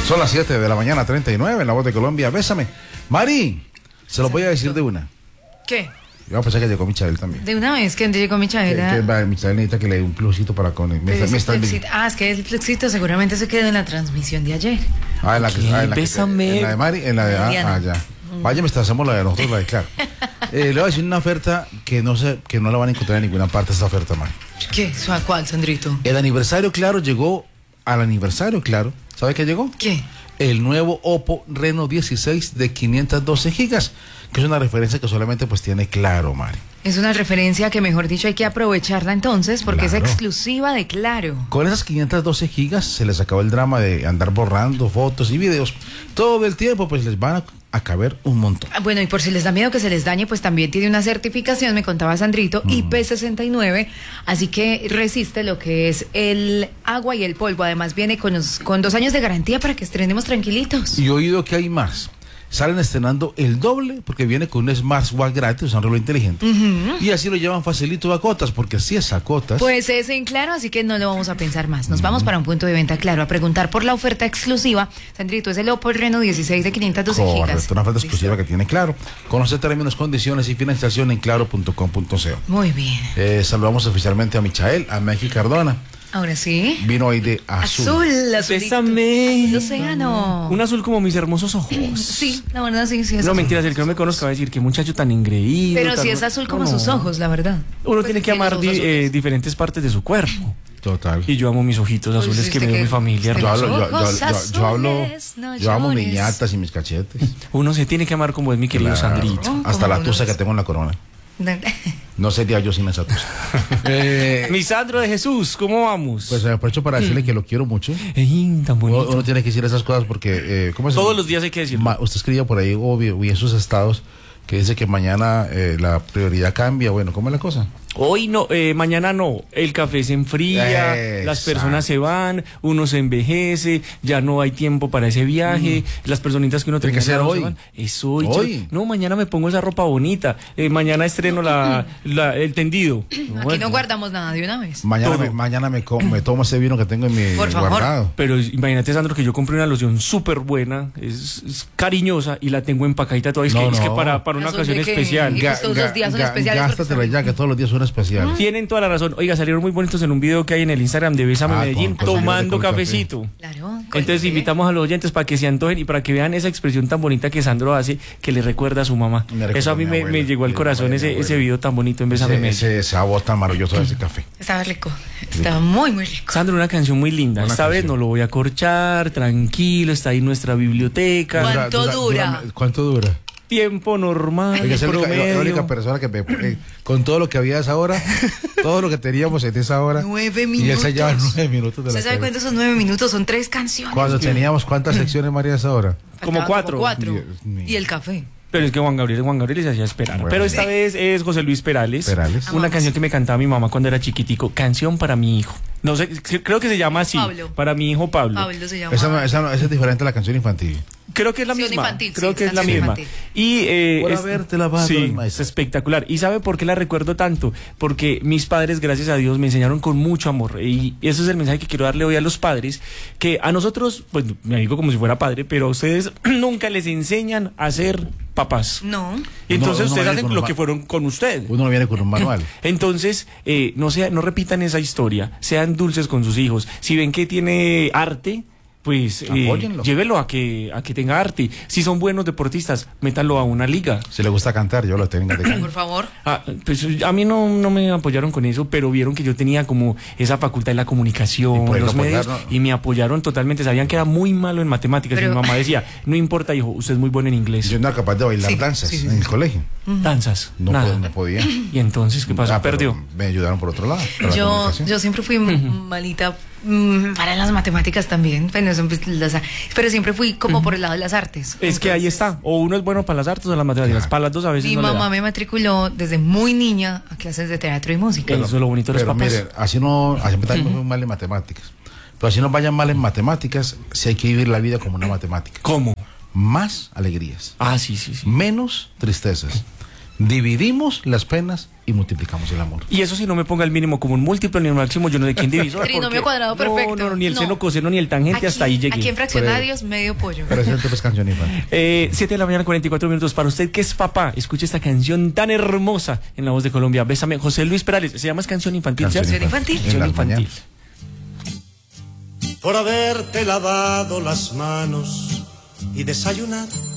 Son las 7 de la mañana, 39, en La Voz de Colombia. Bésame. Mari, se lo voy a decir de una. ¿Qué? Yo pensé que llegó Michael también. De una vez que llegó Michael. Michael necesita que le dé un plusito para con él. Es que el plusito seguramente se quedó en la transmisión de ayer. En la Bésame. En la de Mari, en la de ya. Vaya, hacemos la de nosotros, la de claro. Le voy a decir una oferta que no la van a encontrar en ninguna parte, esta oferta, Mari. ¿Qué? ¿Cuál, Sandrito? El aniversario, claro, llegó al aniversario, claro. ¿Sabe qué llegó? ¿Qué? El nuevo Oppo Reno 16 de 512 gigas, que es una referencia que solamente pues tiene Claro, Mari. Es una referencia que, mejor dicho, hay que aprovecharla entonces porque Claro. es exclusiva de Claro. Con esas 512 gigas se les acabó el drama de andar borrando fotos y videos. Todo el tiempo pues les van a caber un montón. Bueno, y por si les da miedo que se les dañe, pues también tiene una certificación, me contaba Sandrito, IP69, así que resiste lo que es el agua y el polvo. Además viene con 2 años de garantía para que estrenemos tranquilitos. Y he oído que hay más. Salen estrenando el doble porque viene con un smartwatch gratis, un reloj inteligente. Y así lo llevan facilito a cuotas, porque si es a cuotas. Pues es en Claro, así que no lo vamos a pensar más. Nos vamos para un punto de venta Claro a preguntar por la oferta exclusiva. Sandrito, es el Oppo Reno 16 de 512 gigas. Correcto, una oferta exclusiva que tiene Claro. Conoce términos, condiciones y financiación en claro.com.co. Muy bien. Saludamos oficialmente a Michael, a Maggie Cardona. Ahora sí. Vino hoy de azul. Azulito. Bésame. Azul océano. Un azul como mis hermosos ojos. Sí, la verdad sí es No, azul. mentiras, el que no me conozca va a decir que muchacho tan engreído. Pero tan... sí es azul como No. sus ojos, la verdad. Uno Pues tiene que tiene amar los ojos azules. diferentes partes de su cuerpo. Total. Y yo amo mis ojitos Pues azules es que me dio mi familia. usted Yo hablo, azules, no yo amo mis llores. ñatas y mis cachetes. Uno se tiene que amar como es mi querido Claro. Sandrito. Hasta ¿Cómo la no? tusa que tengo en la corona. No sería yo sin esa tusa. Mi Sandro de Jesús, ¿cómo vamos? Pues aprovecho para decirle que lo quiero mucho. Tan bonito. Uno tiene que decir esas cosas porque, ¿cómo es? Todos los días hay que decirlo. Usted escribía por ahí, obvio, y en sus estados, que dice que mañana la prioridad cambia. Bueno, ¿cómo es la cosa? Hoy no, mañana no. El café se enfría, las personas se van, uno se envejece, ya no hay tiempo para ese viaje, las personitas que uno Tiene que ser hoy. se van. Es hoy. Hoy. No, mañana me pongo esa ropa bonita. Mañana estreno el tendido. Aquí no guardamos nada de una vez. Mañana me tomo ese vino que tengo en mi Por favor. guardado. Pero imagínate, Sandro, que yo compré una loción súper buena, es cariñosa y la tengo empacadita todavía. Es que para una ¿Azul ocasión de qué? especial. Y pues todos los días son especiales porque Gástatela ya, que todos los días son especiales. Tienen toda la razón. Oiga, salieron muy bonitos en un video que hay en el Instagram de Bésame Medellín, con tomando café. cafecito. Claro. Entonces invitamos a los oyentes para que se antojen y para que vean esa expresión tan bonita que Sandro hace, que le recuerda a su mamá. Eso a mí me llegó al corazón, ese video tan bonito en Bésame Medellín. Ese sabor tan maravilloso de ese café. Estaba rico. Estaba muy, muy rico. Sandro, una canción muy linda. Buena Esta vez canción. no lo voy a corchar, tranquilo, está ahí nuestra biblioteca. ¿Cuánto dura? ¿Cuánto dura? Tiempo normal, Oiga, es la promedio. única persona que con todo lo que había a esa hora, todo lo que teníamos en esa hora. 9 Y minutos. él se lleva 9 minutos de la ¿Usted sabe tarde. cuántos son 9 minutos? Son 3 canciones. Cuando teníamos cuántas secciones, María, a esa hora. Como Faltaban 4. Dios mío. Y el café. Pero es que Juan Gabriel se hacía esperar. Bueno. Pero esta vez es José Luis Perales. Perales. Una canción que me cantaba mi mamá cuando era chiquitico. Canción para mi hijo. No sé, creo que se llama así. Pablo. Para mi hijo Pablo. Pablo se llama. Esa es diferente a la canción infantil. Creo que es la Canción misma. infantil, Creo sí, que es la canción misma. infantil. Y Por haberte lavado sí, las maestras. es espectacular. ¿Y sabe por qué la recuerdo tanto? Porque mis padres, gracias a Dios, me enseñaron con mucho amor. Y ese es el mensaje que quiero darle hoy a los padres, que a nosotros, pues me digo como si fuera padre, pero a ustedes nunca les enseñan a ser papás. No. Y entonces Uno ustedes viene hacen con lo un que fueron con usted. Uno no viene con un manual. Entonces, no repitan esa historia, sean dulces con sus hijos. Si ven que tiene arte, pues Apóyenlo. llévelo a que tenga arte. Si son buenos deportistas, métanlo a una liga. Si le gusta cantar, yo lo tengo de cantar. Por favor. Pues a mí no me apoyaron con eso, pero vieron que yo tenía como esa facultad de la Y comunicación, por ahí los lo medios, apoyaron. y me apoyaron totalmente. Sabían que era muy malo en matemáticas. Pero- Y mi mamá decía, no importa, hijo, usted es muy bueno en inglés. Yo no era capaz de bailar Sí, danzas sí, sí, en el colegio. Danzas, No, nada. no podía. Y entonces, ¿qué pasó? Pero Perdió. me ayudaron por otro lado. para la Yo comunicación. siempre fui malita para las matemáticas también. Bueno, pero siempre fui como por el lado de las artes. Es que ahí está. O uno es bueno para las artes o las matemáticas. Claro. Para las dos a veces Mi no le mamá da. me matriculó desde muy niña a clases de teatro y música. Eso es lo bonito de los Pero papás. miren, así también me fue mal en matemáticas. Pero así no vayan mal en matemáticas, si hay que vivir la vida como una matemática. ¿Cómo? Más alegrías, Ah, sí. menos tristezas Dividimos las penas y multiplicamos el amor. Y eso si no me ponga el mínimo como un múltiplo ni el máximo, yo no sé quién divisor. Trinomio cuadrado perfecto. No, ni el seno, coseno, ni el tangente, hasta ahí llegué. Aquí en fraccionarios, medio pollo. Presente pues canción infantil. 7 de la mañana, 44 minutos. Para usted que es papá, escuche esta canción tan hermosa en la voz de Colombia. Bésame, José Luis Perales. Se llama Canción Infantil, ¿cierto? Canción infantil. Canción En las infantil. mañanas. Por haberte lavado las manos y desayunar